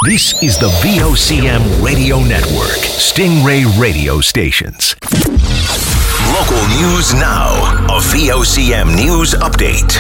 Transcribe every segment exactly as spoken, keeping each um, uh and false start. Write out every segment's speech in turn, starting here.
This is the V O C M Radio Network, Stingray Radio Stations. Local news now. A V O C M news update.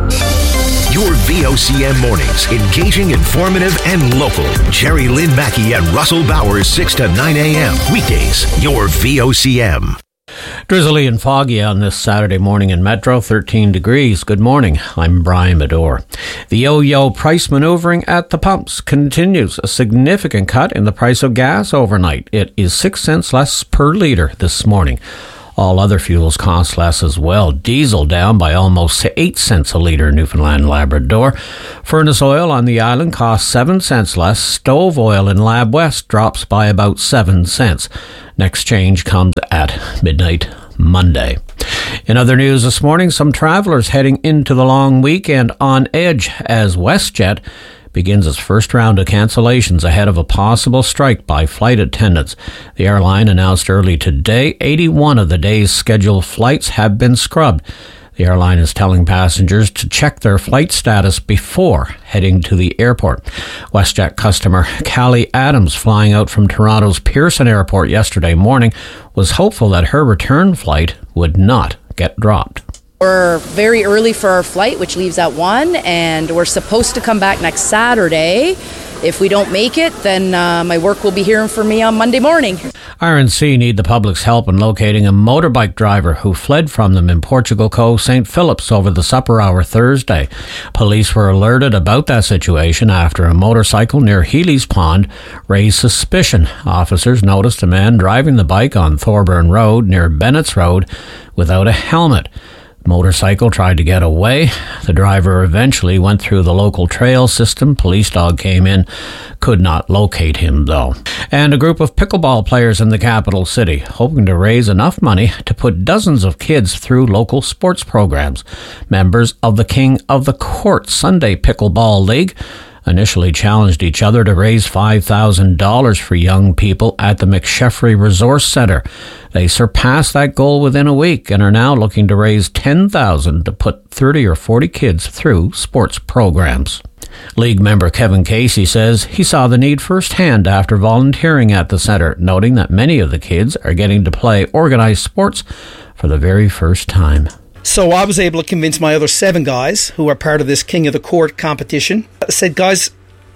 Your V O C M mornings, engaging, informative, and local. Jerry Lynn Mackey and Russell Bowers, six to nine a.m. Weekdays, your V O C M. Drizzly and foggy on this Saturday morning in Metro, thirteen degrees. Good morning. I'm Brian Medore. The yo-yo price maneuvering at the pumps continues. A significant cut in the price of gas overnight. It is six cents less per litre this morning. All other fuels cost less as well. Diesel down by almost eight cents a litre in Newfoundland and Labrador. Furnace oil on the island costs seven cents less. Stove oil in Lab West drops by about seven cents. Next change comes at midnight Monday. In other news this morning, some travellers heading into the long weekend on edge as WestJet begins its first round of cancellations ahead of a possible strike by flight attendants. The airline announced early today eighty-one of the day's scheduled flights have been scrubbed. The airline is telling passengers to check their flight status before heading to the airport. WestJet customer Callie Adams, flying out from Toronto's Pearson Airport yesterday morning, was hopeful that her return flight would not get dropped. We're very early for our flight, which leaves at one, and we're supposed to come back next Saturday. If we don't make it, then uh, my work will be hearing from me on Monday morning. R N C need the public's help in locating a motorbike driver who fled from them in Portugal Cove, Saint Philip's over the supper hour Thursday. Police were alerted about that situation after a motorcycle near Healy's Pond raised suspicion. Officers noticed a man driving the bike on Thorburn Road near Bennett's Road without a helmet. Motorcycle tried to get away. The driver eventually went through the local trail system. Police dog came in, could not locate him though. And a group of pickleball players in the capital city hoping to raise enough money to put dozens of kids through local sports programs. Members of the King of the Court Sunday Pickleball League initially challenged each other to raise five thousand dollars for young people at the McSheffrey Resource Centre. They surpassed that goal within a week and are now looking to raise ten thousand dollars to put thirty or forty kids through sports programs. League member Kevin Casey says he saw the need firsthand after volunteering at the centre, noting that many of the kids are getting to play organised sports for the very first time. So I was able to convince my other seven guys who are part of this King of the Court competition. I said, guys,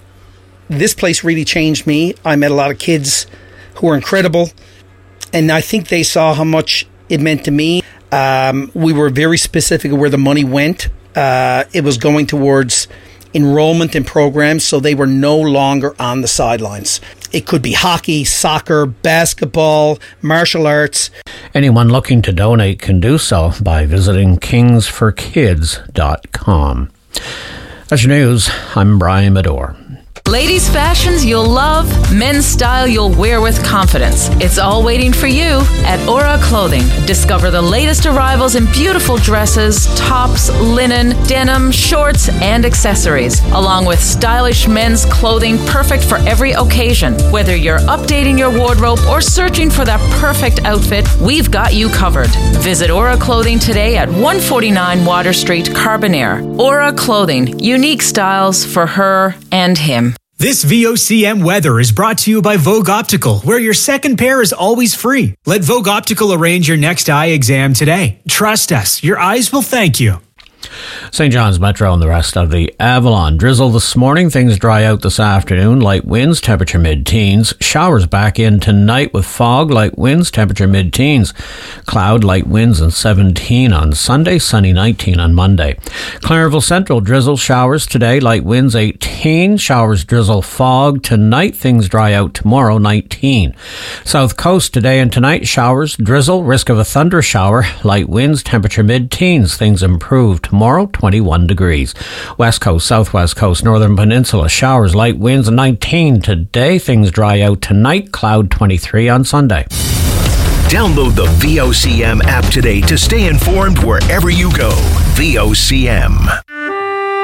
this place really changed me. I met a lot of kids who were incredible, and I think they saw how much it meant to me. Um, we were very specific of where the money went. Uh, it was going towards enrollment in programs, so they were no longer on the sidelines. It could be hockey, soccer, basketball, martial arts. Anyone looking to donate can do so by visiting kings for kids dot com. That's your news. I'm Brian Medore. Ladies' fashions you'll love, men's style you'll wear with confidence. It's all waiting for you at Aura Clothing. Discover the latest arrivals in beautiful dresses, tops, linen, denim, shorts, and accessories, along with stylish men's clothing perfect for every occasion. Whether you're updating your wardrobe or searching for that perfect outfit, we've got you covered. Visit Aura Clothing today at one forty-nine Water Street, Carbonear. Aura Clothing, unique styles for her and him. This V O C M weather is brought to you by Vogue Optical, where your second pair is always free. Let Vogue Optical arrange your next eye exam today. Trust us, your eyes will thank you. Saint John's Metro and the rest of the Avalon. Drizzle this morning. Things dry out this afternoon. Light winds, temperature mid-teens. Showers back in tonight with fog. Light winds, temperature mid-teens. Cloud, light winds and seventeen on Sunday. Sunny nineteen on Monday. Clarenville Central, drizzle, showers today. Light winds eighteen. Showers, drizzle, fog. Tonight, things dry out tomorrow, nineteen. South Coast today and tonight, showers, drizzle, risk of a thunder shower. Light winds, temperature mid-teens. Things improve tomorrow, twenty-one degrees. West Coast, Southwest Coast, Northern Peninsula, showers, light winds, nineteen today. Things dry out tonight, cloud twenty-three on Sunday. Download the V O C M app today to stay informed wherever you go. V O C M.